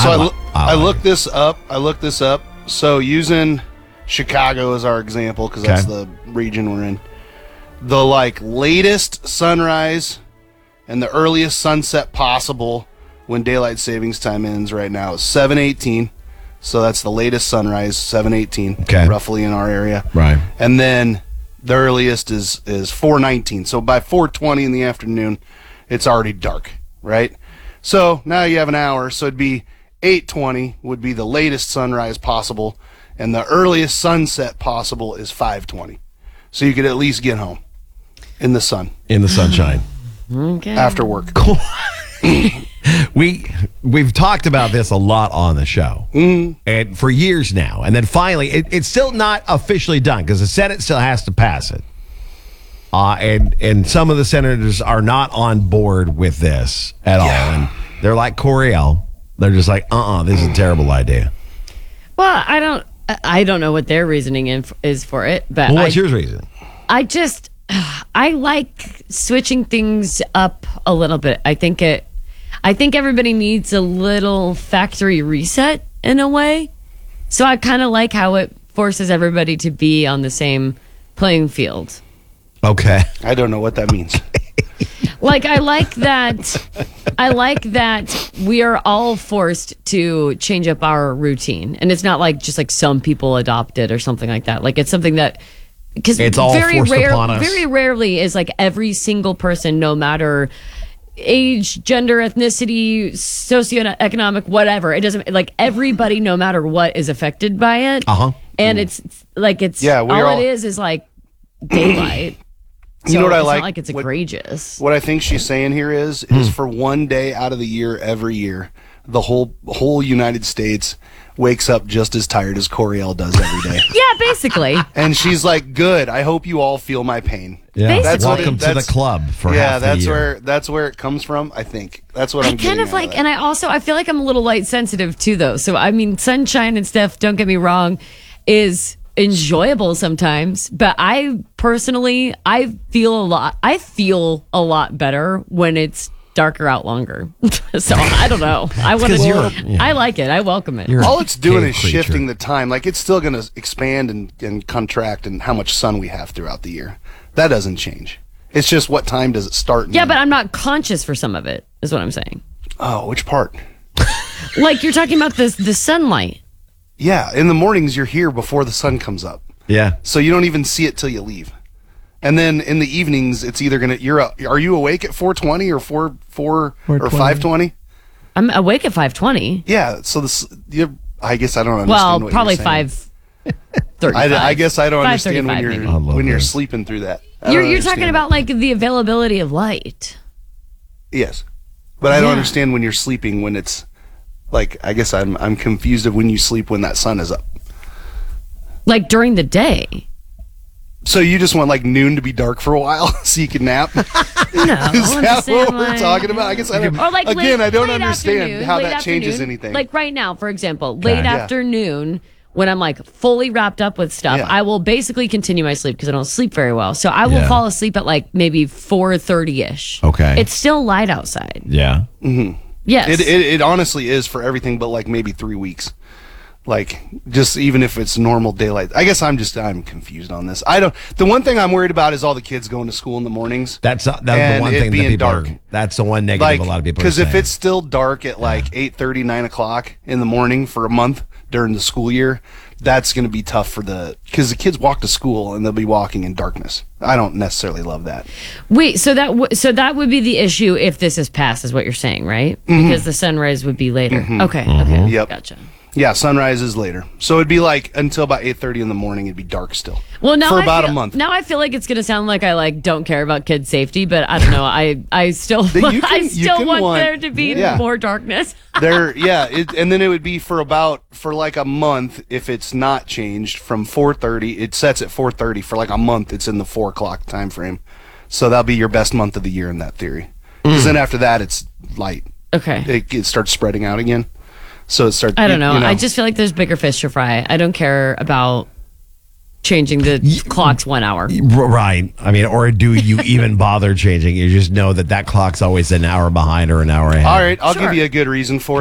I looked this up. So using Chicago as our example, because that's the region we're in, the latest sunrise and the earliest sunset possible when daylight savings time ends right now is 7:18. So that's the latest sunrise, 7:18, roughly in our area. Right. And then the earliest is 4:19. So by 4:20 in the afternoon, it's already dark, right? So now you have an hour, so it'd be 8:20 would be the latest sunrise possible, and the earliest sunset possible is 5:20. So you could at least get home in the sun. In the sunshine. After work. Cool. We've talked about this a lot on the show, and for years now. And then finally, it's still not officially done because the Senate still has to pass it. And some of the senators are not on board with this at all. And they're like Coriel. They're just like, this is a terrible idea. Well, I don't know what their reasoning is for it, but what's your reasoning? I like switching things up a little bit. I think everybody needs a little factory reset in a way. So I kind of like how it forces everybody to be on the same playing field. Okay. I don't know what that means. I like that we are all forced to change up our routine. And it's not just some people adopt it or something like that. It's something that, because it's all forced upon us. Very rarely is every single person, no matter age, gender, ethnicity, socioeconomic, whatever. It doesn't everybody, no matter what, is affected by it. And it is daylight. You know what I it's like? Not it's egregious. What I think she's saying here is for one day out of the year, every year, the whole United States wakes up just as tired as Coriel does every day. Yeah, basically. And she's like, "Good. I hope you all feel my pain." Yeah, welcome to the club for half the year. That's where it comes from. I think that's what I'm kind of like, and I feel like I'm a little light sensitive too, though. So I mean, sunshine and stuff. Don't get me wrong, is enjoyable sometimes, but I personally feel a lot better when it's darker out longer. So I don't know. I like it. I welcome it. All it's doing is shifting the time. It's still going to expand and contract and how much sun we have throughout the year. That doesn't change. It's just what time does it start? Yeah, but I'm not conscious for some of it, is what I'm saying. Oh, which part? You're talking about the sunlight. Yeah, in the mornings you're here before the sun comes up. Yeah. So you don't even see it till you leave. And then in the evenings it's either are you awake at 4:20 or 4 or 5:20? I'm awake at 5:20. Yeah, so I guess I don't understand what probably you're saying. 5:35. I guess I don't understand when you're sleeping through that. You're talking about the availability of light. Yes. But I don't understand when you're sleeping when it's I guess I'm confused of when you sleep when that sun is up. During the day. So you just want noon to be dark for a while so you can nap? No. Is that what we're talking about? I guess I don't. Or I don't understand how that afternoon, changes anything. Right now, for example, late afternoon when I'm fully wrapped up with stuff, I will basically continue my sleep because I don't sleep very well. So I will fall asleep at maybe 4:30ish. Okay. It's still light outside. Yeah. Mm-hmm. Yes. It honestly is for everything but maybe 3 weeks. Just even if it's normal daylight. I guess I'm confused on this. The one thing I'm worried about is all the kids going to school in the mornings. That's the one thing that people dark. That's the one negative a lot of people are saying. Because if it's still dark at 8:30, 9 o'clock in the morning for a month during the school year, that's going to be tough because the kids walk to school and they'll be walking in darkness. I don't necessarily love that. Wait, so that would be the issue if this is passed, is what you're saying, right? Mm-hmm. Because the sunrise would be later. Mm-hmm. Okay. Yep. Gotcha. Yeah, sunrise is later. So it'd be until about 8:30 in the morning, it'd be dark still. Well, now for about a month. Now I feel like it's going to sound like I don't care about kids' safety, but I don't know. I still want there to be more darkness. And then it would be for a month if it's not changed from 4:30. It sets at 4:30 for a month. It's in the 4 o'clock time frame. So that'll be your best month of the year in that theory. Because then after that, it's light. Okay. It starts spreading out again. So it starts. I don't know. I just feel like there's bigger fish to fry. I don't care about changing the clocks 1 hour. Right. I mean, or do you even bother changing? You just know that clock's always an hour behind or an hour ahead. All right. I'll give you a good reason for it.